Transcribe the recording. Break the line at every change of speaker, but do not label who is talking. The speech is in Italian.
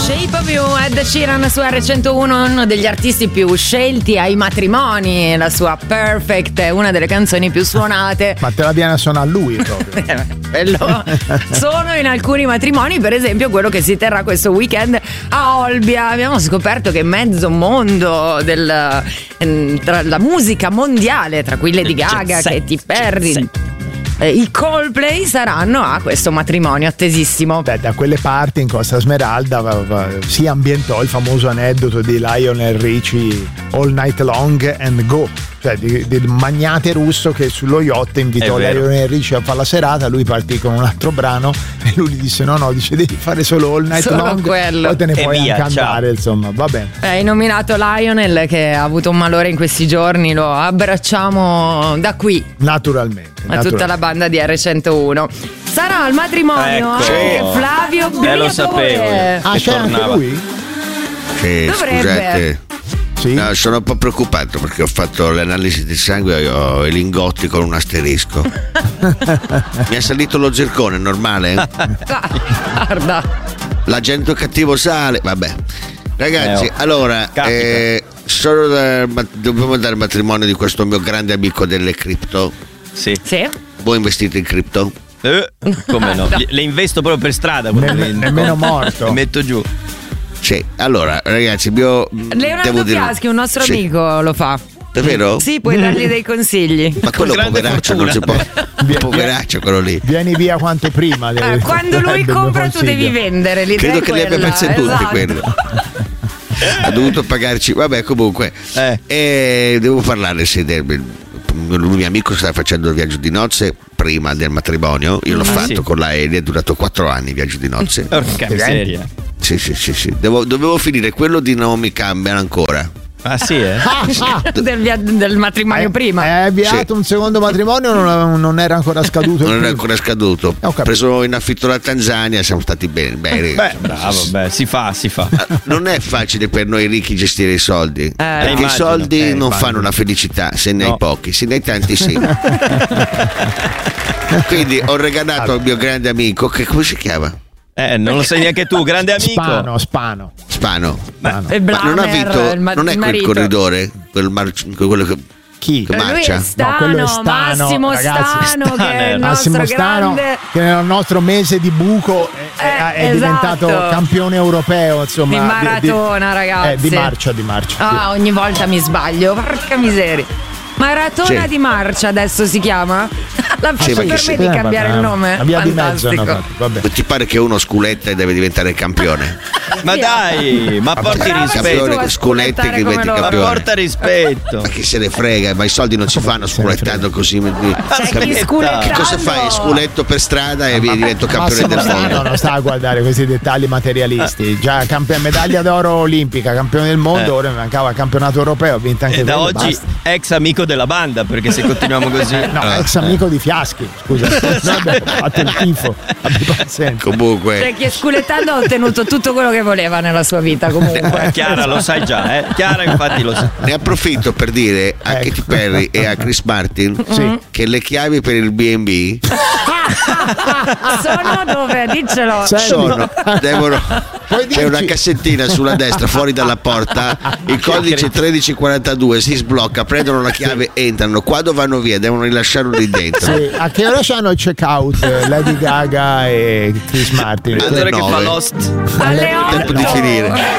Shape of You, Ed Sheeran su R101, uno degli artisti più scelti ai matrimoni. La sua Perfect è una delle canzoni più suonate.
Ma te la viene a suonare lui proprio.
Bello. Sono in alcuni matrimoni, per esempio quello che si terrà questo weekend a Olbia. Abbiamo scoperto che mezzo mondo tra la musica mondiale, tra cui Lady Gaga, Katy Perry, i Coldplay saranno a questo matrimonio attesissimo.
Beh, da quelle parti in Costa Smeralda si ambientò il famoso aneddoto di Lionel Richie All Night Long and Go, cioè del magnate russo che sullo yacht invitò Lionel Richie a fare la serata. Lui partì con un altro brano e lui gli disse no, dice devi fare solo All Night Long, quello. Poi te ne puoi anche andare, insomma, va bene.
Hai nominato Lionel che ha avuto un malore in questi giorni, lo abbracciamo da qui
naturalmente
a tutta la banda di R101. Sarà al matrimonio anche Flavio Briatore.
Lo sapevo.
C'è anche lui?
Sì,
dovrebbe.
Scusate.
Sì?
No, sono un po' preoccupato perché ho fatto l'analisi del sangue e ho i lingotti con un asterisco. Mi è salito lo zircone, normale?
Guarda,
l'agente cattivo sale. Vabbè, ragazzi, allora dobbiamo andare al matrimonio di questo mio grande amico delle cripto.
Sì.
Voi investite in cripto?
Come no? Le investo proprio per strada.
Nemmeno morto.
Le metto giù.
Sì, allora ragazzi,
Leonardo Fiaschi, un nostro amico, lo fa.
Davvero?
Sì, puoi dargli dei consigli.
Ma quello poveraccio non si può. Poveraccio quello lì.
Vieni via quanto prima.
Quando lui compra tu devi vendere.
Credo che li abbia perse tutti quello. Ha dovuto pagarci. Vabbè, comunque. E devo parlare il mio amico stava facendo il viaggio di nozze prima del matrimonio. Io l'ho fatto con la Eli, è durato 4 anni il viaggio di nozze.
Porca miseria.
Sì. Dovevo finire quello di Non mi cambiano ancora.
Ah sì,
del matrimonio prima.
Hai avviato un secondo matrimonio o non era ancora scaduto?
Non era ancora scaduto. Ho preso in affitto la Tanzania, siamo stati bene.
Bravo, si fa.
Non è facile per noi ricchi gestire i soldi. Perché i soldi non fanno la felicità, se ne hai pochi, se ne hai tanti sì. Quindi ho regalato al mio grande amico, che come si chiama?
Non lo sai neanche tu, grande amico.
Spano.
Ma non ha vinto, non è quel corridore, quello che marcia.
Quello è Stano, Massimo Stano, che è il nostro grande,
che nel nostro mese di buco è diventato campione europeo, insomma,
di maratona, ragazzi.
Di marcia.
Ogni volta mi sbaglio, porca miseria. Maratona di marcia adesso si chiama? La faccio per me di cambiare il nome?
Via di mezzo, vabbè.
Ti pare che uno sculetta e deve diventare campione?
Ma dai, ma porti rispetto.
Sculetta che diventi campione.
Ma porta rispetto.
Ma chi se ne frega, ma i soldi non si fanno sculettando così.
Che
cosa fai? Sculetto per strada e divento campione del mondo.
Non sta a guardare questi dettagli materialisti. Già medaglia d'oro olimpica, campione del mondo, ora mancava campionato europeo, ha vinto anche
da oggi basta. Ex amico della banda, perché se continuiamo così
ex amico di Fiaschi, scusa. Fatto il tifo, abbi pazienza.
Comunque
chi è sculettando ha ottenuto tutto quello che voleva nella sua vita, comunque.
Chiara lo sai già, Chiara infatti lo sa.
Ne approfitto per dire a Katy Perry e a Chris Martin che le chiavi per il B&B
sono dove? Diccelo.
C'è una cassettina sulla destra fuori dalla porta, il codice 1342, si sblocca, prendono la chiave, entrano, quando vanno via devono rilasciarlo lì dentro.
A che ora c'hanno il check out Lady Gaga e Chris Martin?
Alle 9. Che fa Lost.
Alle 8.
Tempo di finire.